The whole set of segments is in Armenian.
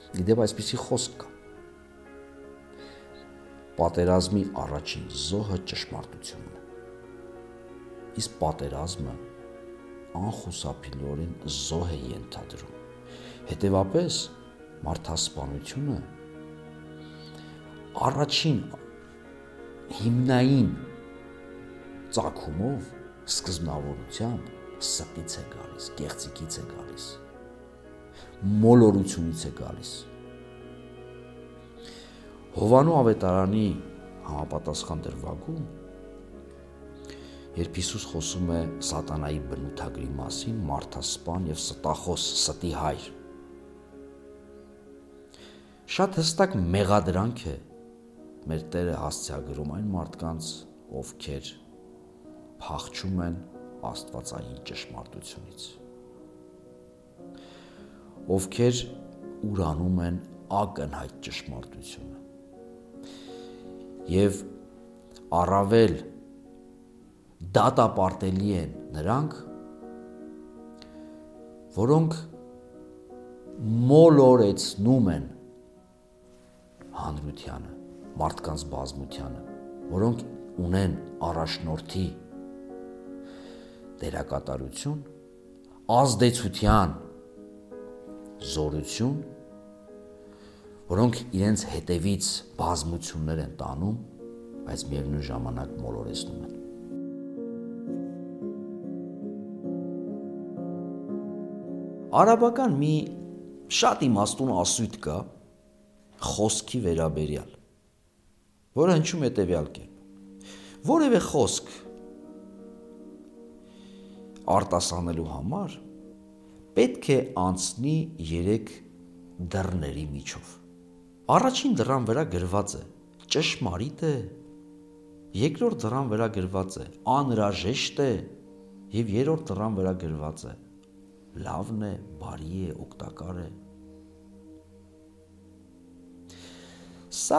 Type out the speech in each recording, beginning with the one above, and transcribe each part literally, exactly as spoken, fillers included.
Իդեպ այսպիսի խոսք կա. պատերազմի առաջին զոհը ճշմարտությունն է։ Իսկ պատերազմը անխուսափելիորեն զոհ է ենթադրում։ Հետևաբար մարդասպանությունը առաջին հիմնային ծագումով, սկզբնավորությամբ ստից է գալիս, կեղծիկից է գալիս, մոլորությունից է գալիս։ Հովանու ավետարանի համապատասխան դրվագում, երբ Հիսուս խոսում է սատանայի բնութագրի մասին, մարդասպան եւ ստախոս, ստի հայր, շատ հստակ մեղադրանք է մեր Տերը հասցեագրում այն մարդկանց, ովքեր փախչում են աստվածային ճշմարտությունից, ովքեր ուրանում են ակնհայտ ճշմարտությունը եւ առավել դատապարտելի են նրանք, որոնք մոլորեցնում են հանրությանը, մարդկանց բազմությանը, որոնք ունեն առաջնորդի դերակատարություն, ազդեցության զորություն, որոնք իրենց հետևից բազմություններ են տանում, բայց միևնույն ժամանակ մոլորեցնում են։ Արաբական մի շատ իմաստուն ասույթ կա խոսքի վերաբերյալ, որը հնչում է հետևյալ կերպ. որևէ խոսք արտասանելու համար պետք է անցնի երեք դռների միջով։ Առաջին դռան վրա գրված է ճշմարիտ է, երկրորդ դռան վրա գրված է անհրաժեշտ է եւ երրորդ դռան վրա գրված է լավն է, բարի է, օգտակար է։ Սա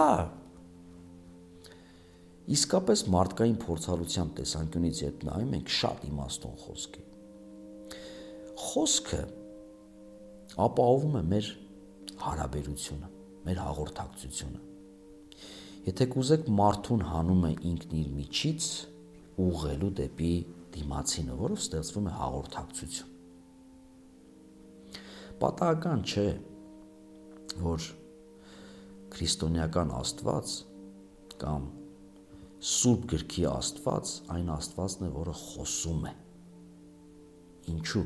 իսկապես մարդկային փորձառության տեսանկյունից երբ նայում ենք, շատ իմաստուն խոսք է։ Խոսքը ապահովում է մեր հարաբերությունը, մեր հաղորդակցությունը։ Եթե կուզեք, մարդուն հանում է ինքն իր միջից ուղղելու դեպի դիմացինը, որով ստեղծվում է հաղորդակցություն։ Պատահական չէ, որ քրիստոնեական Աստված կամ Սուրբ գրքի Աստված այն Աստվածն է, որը խոսում է։ Ինչու՞։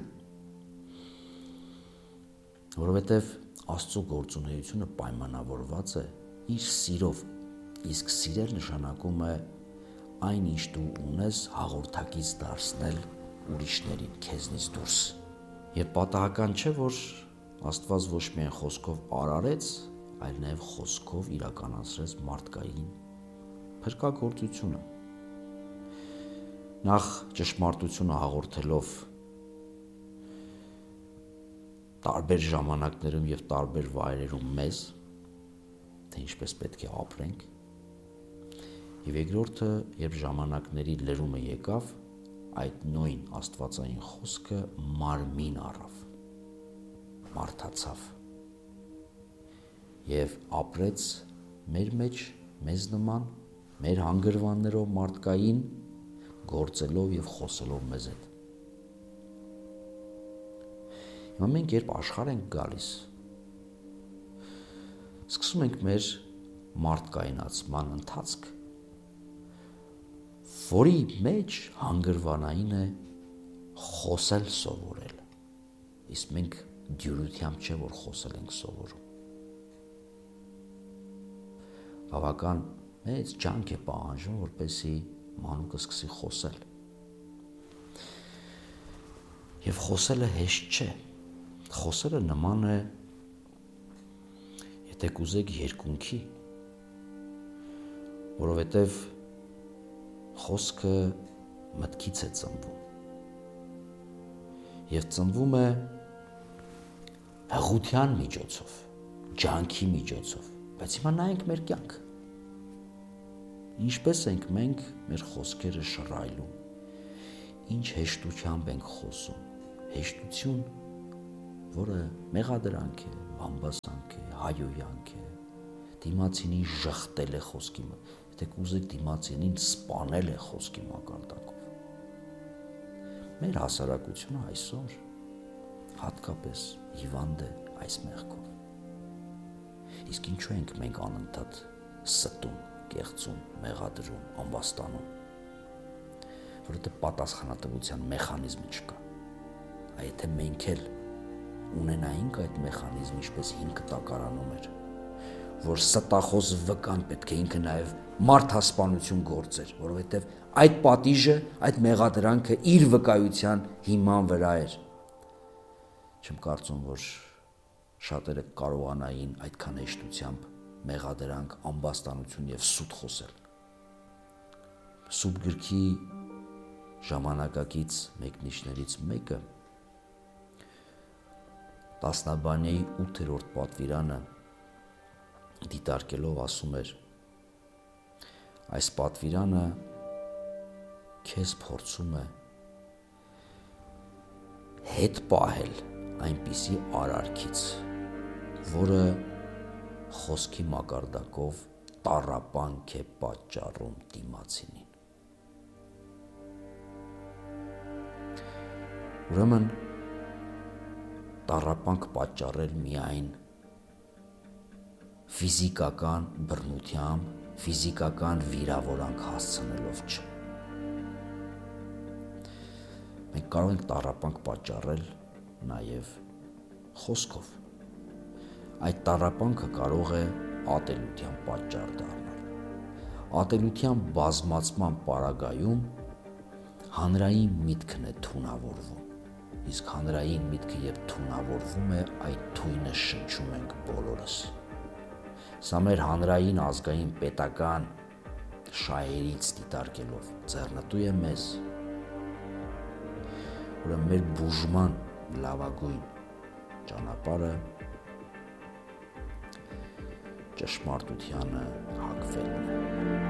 Որովհետև Աստծո գործունեությունը պայմանավորված է իր սիրով, իսկ սիրել նշանակում է այն, ինչ դու ունես, հաղորդակից դարձնել ուրիշներին, քեզնից դուրս։ Եվ պատահական չէ, որ Աստված ոչ միայն խոսքով արարեց, այլ նաև խոսքով իրականացրեց մարդկային փրկagorցությունը։ Նախ ճշմարտությունը հաղորդելով տարբեր ժամանակներում եւ տարբեր վայրերում մեզ, թե ինչպես պետք է ապրենք, եւ երկրորդը, երբ ժամանակների լրումը եկավ, այդ նույն աստվածային խոսքը մարմին առավ, մարդացավ եւ ապրեց մեր մեջ, մեզ նման, մեր հանգրվաններով մարդկային, գործելով եւ խոսելով մեզ հետ։ Հիմա մենք երբ աշխարհ ենք գալիս, սկսում ենք մեր մարդկայնացման ընթացք, որի մեջ հանգրվանային է խոսել սովորել, իսկ մենք դյուրությամբ չէ, որ խոսել ենք սովորում։ Բավական մեծ ջանք է պահանջում, որպեսզի մանուկը սկսի խոսել։ Եվ խոսելը հեշտ չէ։ Խոսելը նման է, եթե կուզեք, երկունքի, որովհետև խոսքը մտքից է ծնվում եւ ծնվում է հղության միջոցով, ջանքի միջոցով, բայց հիմա նայենք մեր կյանք։ Ինչպես ենք մենք մեր խոսքերը շռայլում, ինչ հեշտությամբ ենք խոսում, հեշտություն, որը մեղադրանք է, համբասանք է, հայոյանք է, դիմացինին ժխտել է խոսքի, եթե կուզեք դիմացինին սպանել է խոսքի մակարդակով։ Մեր հասարակությունը այսօր հատկապես հիվանդ է այս մեղքով։ Իսկ ինչու ենք մենք անընդհատ ստում, կեղծում, մեղադրում, ամբաստանում, որովհետև պատասխանատվության մեխանիզմը չկա։ Այ եթե մենք էլ ունենայինք այդ մեխանիզմը, ինչպես հին կտակարանում էր, որ ստախոս վկան պետք է ինքը նաև մարդասպանություն գործեր, որովհետև այդ պատիժը, այդ մեղադրանքը իր վկայության հիման վրա էր։ Չեմ կարծում, որ շատերը կարողանային այդքան հեշտությամբ մեղադրանք, ամբաստանություն եւ սուտ խոսել։ Սուրբ գրքի ժամանակակից մեկնիչներից մեկը Տասնաբանեի ութերորդ պատվիրանը դիտարկելով ասում էր. այս պատվիրանը քեզ փորձում է հետ պահել այնպիսի արարքից, որը խոսքի մակարդակով տառապանք է պատճառում դիմացինին։ Ուրեմն տառապանք պատճառել միայն ֆիզիկական բռնությամբ, ֆիզիկական վիրավորանք հասցնելով չէ։ Մենք կարող ենք տառապանք պատճառել նաև խոսքով։ Այդ տառապանքը կարող է ատելության պատճառ դառնալ։ Ատելության բազմացման պարագայում հանրային միտքն է թունավորվում։ Իսկ հանրային միտքը երբ թունավորվում է, այդ թույնը շնչում ենք բոլորս։ Սա մեր հանրային, ազգային, պետական շահերից դիտարկելով ձեռնտու է մեզ, ուրեմն մեր բուժման լավագույն ճանապարհը ճշմարտությանը հակվելն է։